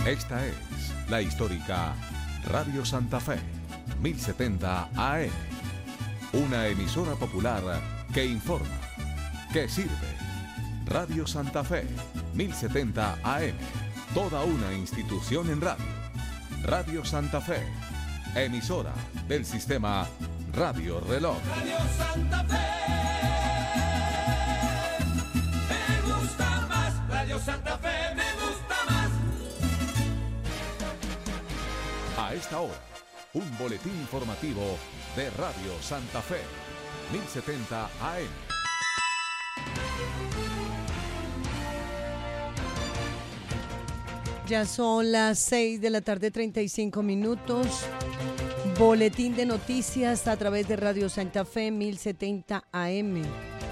Esta es la histórica Radio Santa Fe, 1070 AM. Una emisora popular que informa, que sirve. Radio Santa Fe, 1070 AM. Toda una institución en radio. Radio Santa Fe, emisora del sistema Radio Reloj. Radio Santa Fe, me gusta más. Radio Santa Fe, me gusta más. A esta hora, un boletín informativo de Radio Santa Fe, 1070 AM. Ya son las 6 de la tarde, 35 minutos. Boletín de noticias a través de Radio Santa Fe, 1070 AM.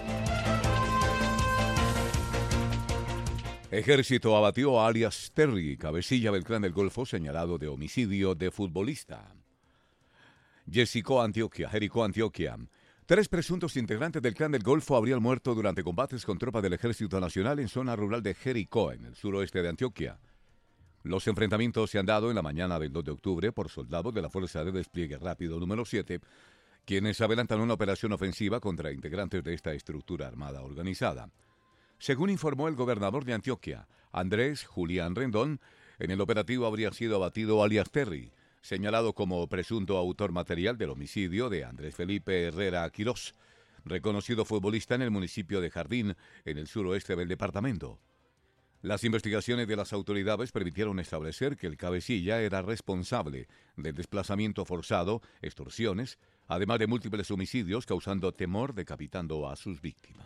Ejército abatió a alias Terry, cabecilla del Clan del Golfo, señalado de homicidio de futbolista. Jericó, Antioquia. 3 presuntos integrantes del Clan del Golfo habrían muerto durante combates con tropas del Ejército Nacional en zona rural de Jericó, en el suroeste de Antioquia. Los enfrentamientos se han dado en la mañana del 2 de octubre por soldados de la Fuerza de Despliegue Rápido número 7, quienes adelantan una operación ofensiva contra integrantes de esta estructura armada organizada. Según informó el gobernador de Antioquia, Andrés Julián Rendón, en el operativo habría sido abatido alias Terry, señalado como presunto autor material del homicidio de Andrés Felipe Herrera Quirós, reconocido futbolista en el municipio de Jardín, en el suroeste del departamento. Las investigaciones de las autoridades permitieron establecer que el cabecilla era responsable del desplazamiento forzado, extorsiones, además de múltiples homicidios causando temor, decapitando a sus víctimas.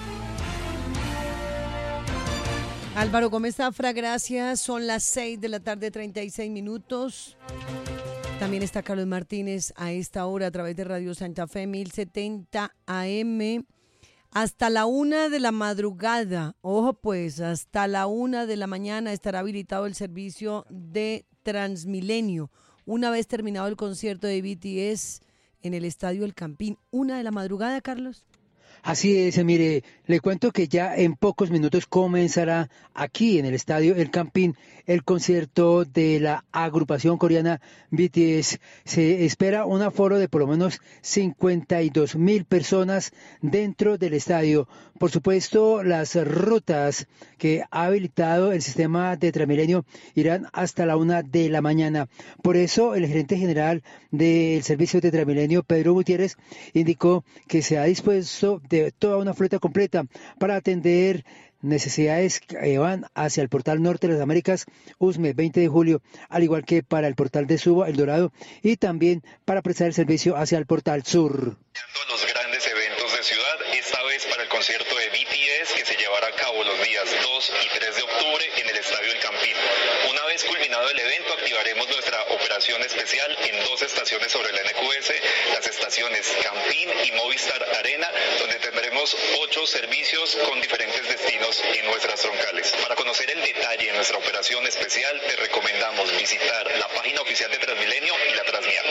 Álvaro Gómez Zafra, gracias. Son las 6 de la tarde, 36 minutos. También está Carlos Martínez a esta hora a través de Radio Santa Fe, 1070 AM. Hasta la 1 de la madrugada, ojo pues, hasta la 1 de la mañana estará habilitado el servicio de Transmilenio. Una vez terminado el concierto de BTS en el Estadio El Campín. 1 de la madrugada, Carlos. Así es, mire, le cuento que ya en pocos minutos comenzará aquí en el Estadio El Campín el concierto de la agrupación coreana BTS. Se espera un aforo de por lo menos 52,000 personas dentro del estadio. Por supuesto, las rutas que ha habilitado el sistema de Transmilenio irán hasta la 1 de la mañana. Por eso, el gerente general del servicio de Transmilenio, Pedro Gutiérrez, indicó que se ha dispuesto de toda una flota completa para atender necesidades que van hacia el portal Norte de las Américas, Usme, 20 de julio, al igual que para el portal de Suba, El Dorado, y también para prestar el servicio hacia el portal Sur. Los grandes eventos de ciudad, esta vez para el concierto de BTS que se llevará a cabo los días 2 y 3 de octubre en el Estadio El Campín. Una vez culminado el evento, activaremos nuestra operación especial en 2 estaciones sobre la NQS, las estaciones Campín y Movistar Arena, donde tendremos 8 servicios con diferentes destinos en nuestras troncales. Para conocer el detalle de nuestra operación especial, te recomendamos visitar la página oficial de Transmilenio y la Transmia.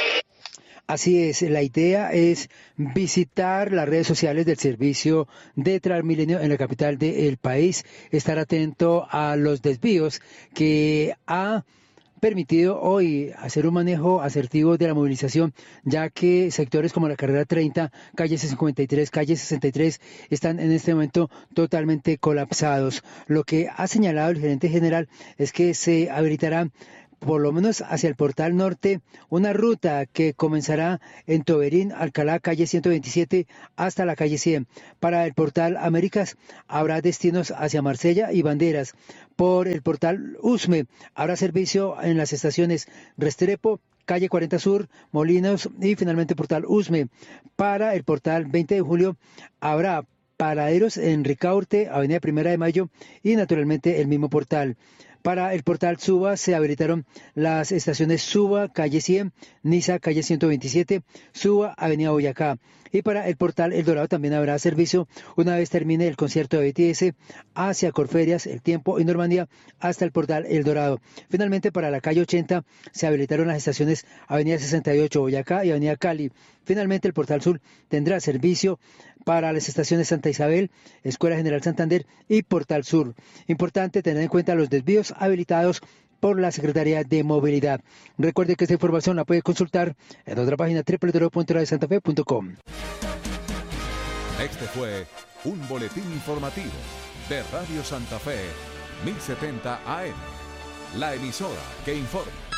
Así es, la idea es visitar las redes sociales del servicio de Transmilenio en la capital del país, estar atento a los desvíos que ha permitido hoy hacer un manejo asertivo de la movilización, ya que sectores como la carrera 30, calle 53, calle 63 están en este momento totalmente colapsados. Lo que ha señalado el gerente general es que se habilitará por lo menos hacia el portal norte, una ruta que comenzará en Toberín, Alcalá, calle 127, hasta la calle 100. Para el portal Américas habrá destinos hacia Marsella y Banderas. Por el portal Usme habrá servicio en las estaciones Restrepo, calle 40 Sur, Molinos y finalmente portal Usme. Para el portal 20 de julio habrá paraderos en Ricaurte, Avenida Primera de Mayo y naturalmente el mismo portal. Para el portal Suba se habilitaron las estaciones Suba, calle 100, Niza, calle 127, Suba, avenida Boyacá. Y para el portal El Dorado también habrá servicio una vez termine el concierto de BTS hacia Corferias, El Tiempo y Normandía hasta el portal El Dorado. Finalmente para la calle 80 se habilitaron las estaciones avenida 68 Boyacá y avenida Cali. Finalmente el portal Sur tendrá servicio para las estaciones Santa Isabel, Escuela General Santander y Portal Sur. Importante tener en cuenta los desvíos habilitados por la Secretaría de Movilidad. Recuerde que esta información la puede consultar en nuestra página www.radiosantafe.com. Este fue un boletín informativo de Radio Santa Fe, 1070 AM, la emisora que informa.